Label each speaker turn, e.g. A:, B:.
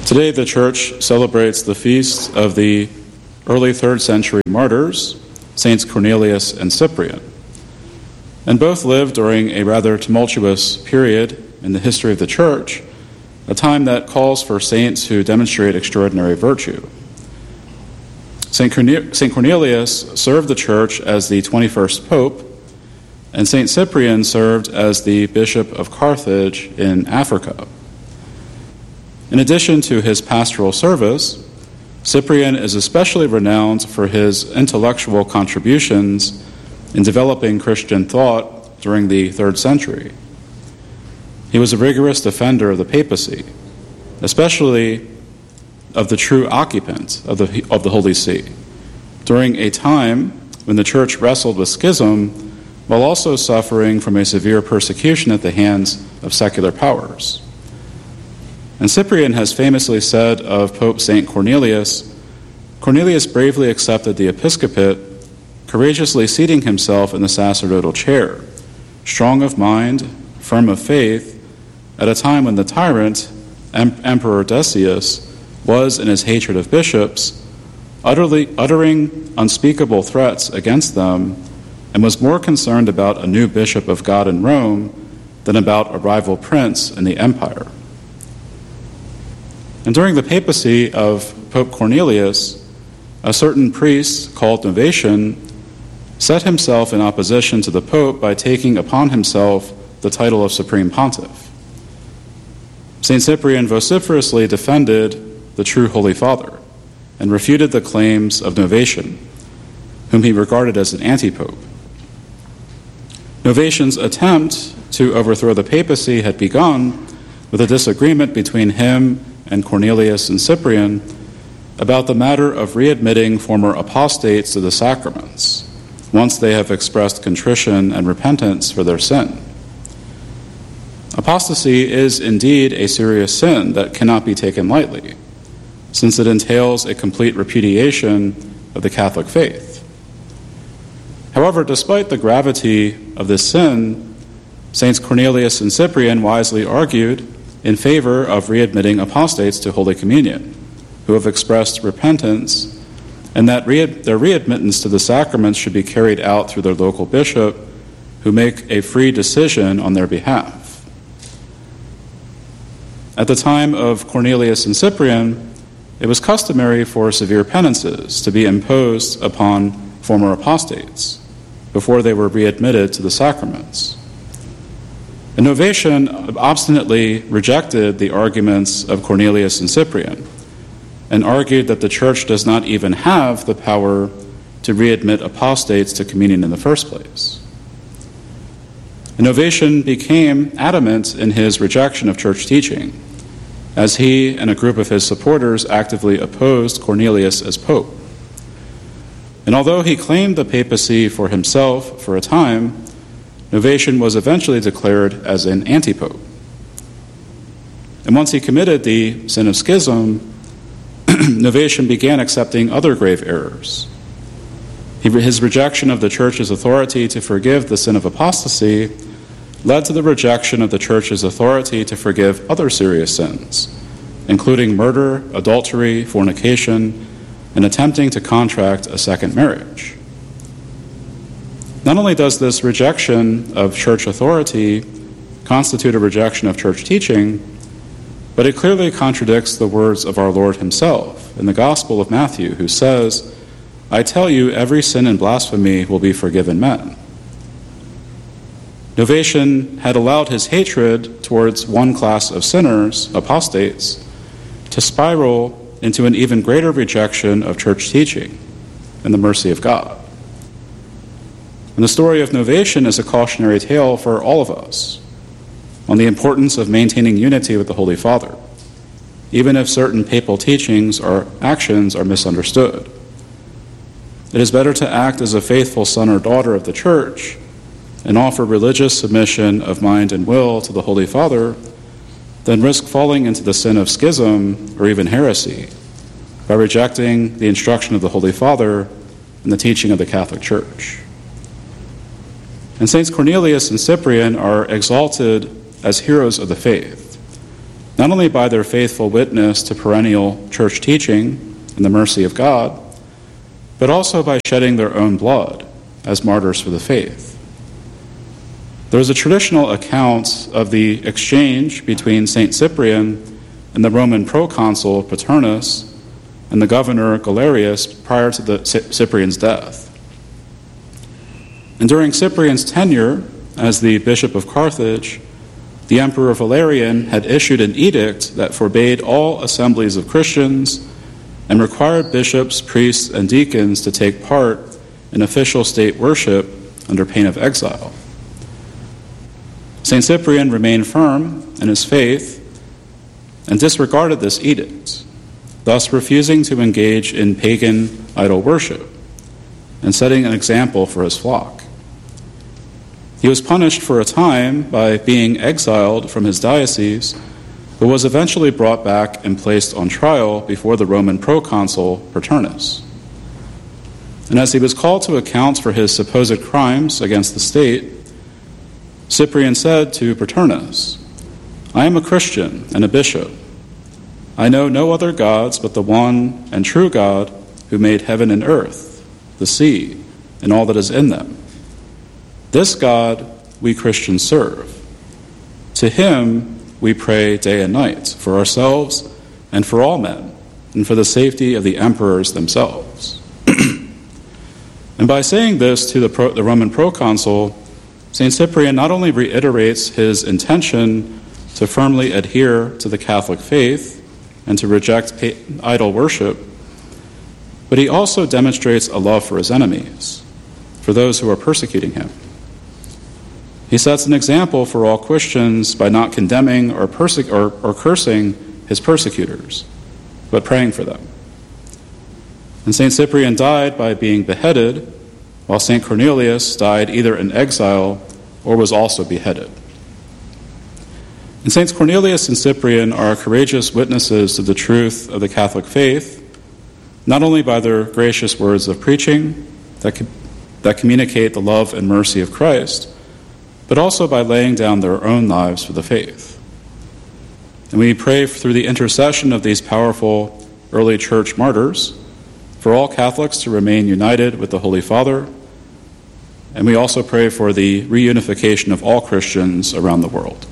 A: Today, the Church celebrates the feast of the early 3rd century martyrs, Saints Cornelius and Cyprian. And both lived during a rather tumultuous period in the history of the Church, a time that calls for saints who demonstrate extraordinary virtue. Saint Cornelius served the Church as the 21st Pope, and Saint Cyprian served as the Bishop of Carthage in Africa. In addition to his pastoral service, Cyprian is especially renowned for his intellectual contributions in developing Christian thought during the 3rd century. He was a rigorous defender of the papacy, especially of the true occupant of the Holy See, during a time when the Church wrestled with schism while also suffering from a severe persecution at the hands of secular powers. And Cyprian has famously said of Pope St. Cornelius, Cornelius bravely accepted the episcopate, courageously seating himself in the sacerdotal chair, strong of mind, firm of faith, at a time when the tyrant, Emperor Decius, was, in his hatred of bishops, uttering unspeakable threats against them, and was more concerned about a new bishop of God in Rome than about a rival prince in the empire. And during the papacy of Pope Cornelius, a certain priest called Novatian set himself in opposition to the Pope by taking upon himself the title of Supreme Pontiff. St. Cyprian vociferously defended the true Holy Father and refuted the claims of Novatian, whom he regarded as an anti-pope. Novatian's attempt to overthrow the papacy had begun with a disagreement between him and Cornelius and Cyprian about the matter of readmitting former apostates to the sacraments once they have expressed contrition and repentance for their sin. Apostasy is indeed a serious sin that cannot be taken lightly, since it entails a complete repudiation of the Catholic faith. However, despite the gravity of this sin, Saints Cornelius and Cyprian wisely argued in favor of readmitting apostates to Holy Communion, who have expressed repentance, and that their readmittance to the sacraments should be carried out through their local bishop, who make a free decision on their behalf. At the time of Cornelius and Cyprian, it was customary for severe penances to be imposed upon former apostates before they were readmitted to the sacraments. And Novatian obstinately rejected the arguments of Cornelius and Cyprian and argued that the Church does not even have the power to readmit apostates to communion in the first place. And Novatian became adamant in his rejection of church teaching, as he and a group of his supporters actively opposed Cornelius as pope. And although he claimed the papacy for himself for a time, Novatian was eventually declared as an anti-pope. And once he committed the sin of schism, Novatian began accepting other grave errors. His rejection of the Church's authority to forgive the sin of apostasy led to the rejection of the Church's authority to forgive other serious sins, including murder, adultery, fornication, and attempting to contract a second marriage. Not only does this rejection of church authority constitute a rejection of church teaching, but it clearly contradicts the words of our Lord himself in the Gospel of Matthew, who says, "I tell you, every sin and blasphemy will be forgiven men." Novatian had allowed his hatred towards one class of sinners, apostates, to spiral into an even greater rejection of church teaching and the mercy of God. And the story of Novatian is a cautionary tale for all of us on the importance of maintaining unity with the Holy Father, even if certain papal teachings or actions are misunderstood. It is better to act as a faithful son or daughter of the Church and offer religious submission of mind and will to the Holy Father than risk falling into the sin of schism or even heresy by rejecting the instruction of the Holy Father and the teaching of the Catholic Church. And Saints Cornelius and Cyprian are exalted as heroes of the faith, not only by their faithful witness to perennial church teaching and the mercy of God, but also by shedding their own blood as martyrs for the faith. There is a traditional account of the exchange between St. Cyprian and the Roman proconsul Paternus and the governor Galerius prior to Cyprian's death. And during Cyprian's tenure as the Bishop of Carthage, the Emperor Valerian had issued an edict that forbade all assemblies of Christians and required bishops, priests, and deacons to take part in official state worship under pain of exile. St. Cyprian remained firm in his faith and disregarded this edict, thus refusing to engage in pagan idol worship and setting an example for his flock. He was punished for a time by being exiled from his diocese, but was eventually brought back and placed on trial before the Roman proconsul Paternus. And as he was called to account for his supposed crimes against the state, Cyprian said to Paternus, "I am a Christian and a bishop. I know no other gods but the one and true God who made heaven and earth, the sea, and all that is in them. This God we Christians serve. To him we pray day and night, for ourselves and for all men, and for the safety of the emperors themselves." And by saying this to the Roman proconsul, St. Cyprian not only reiterates his intention to firmly adhere to the Catholic faith and to reject idol worship, but he also demonstrates a love for his enemies, for those who are persecuting him. He sets an example for all Christians by not condemning or cursing his persecutors, but praying for them. And St. Cyprian died by being beheaded, while St. Cornelius died either in exile or was also beheaded. And Saints Cornelius and Cyprian are courageous witnesses to the truth of the Catholic faith, not only by their gracious words of preaching that communicate the love and mercy of Christ, but also by laying down their own lives for the faith. And we pray through the intercession of these powerful early church martyrs for all Catholics to remain united with the Holy Father, and we also pray for the reunification of all Christians around the world.